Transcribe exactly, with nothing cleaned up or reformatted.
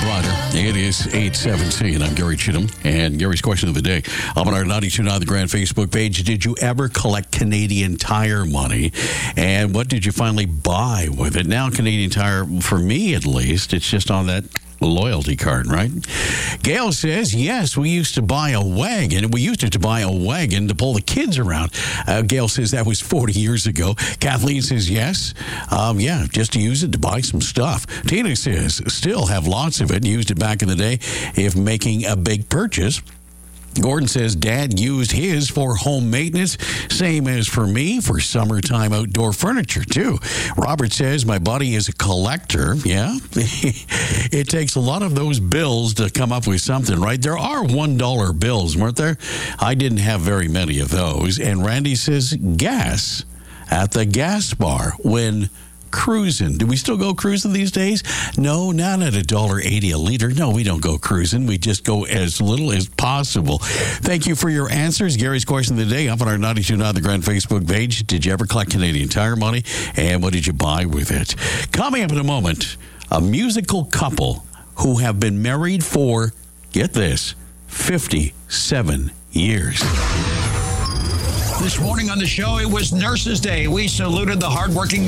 brighter. It is eight seventeen. I'm Gary Chittum, and Gary's question of the day. Up on our ninety-two point nine The Grand Facebook page, did you ever collect Canadian Tire money? And what did you finally buy with it? Now, Canadian Tire, for me at least, it's just on that loyalty card, right? Gail says, yes, we used to buy a wagon. We used to buy a wagon to pull the kids around. Uh, Gail says that was forty years ago. Kathleen says, yes. Um, yeah, just to use it to buy some stuff. Tina says, still have lots of it. Used it back in the day if making a big purchase. Gordon says Dad used his for home maintenance, same as for me for summertime outdoor furniture, too. Robert says my buddy is a collector. Yeah, it takes a lot of those bills to come up with something, right? There are one dollar bills, weren't there? I didn't have very many of those. And Randy says gas at the gas bar when cruising. Do we still go cruising these days? No, not at a dollar eighty a liter. No, we don't go cruising. We just go as little as possible. Thank you for your answers. Gary's question of the day up on our ninety-two point nine The Grand Facebook page. Did you ever collect Canadian Tire money? And what did you buy with it? Coming up in a moment, a musical couple who have been married for, get this, fifty-seven years. This morning on the show, it was Nurses Day. We saluted the hardworking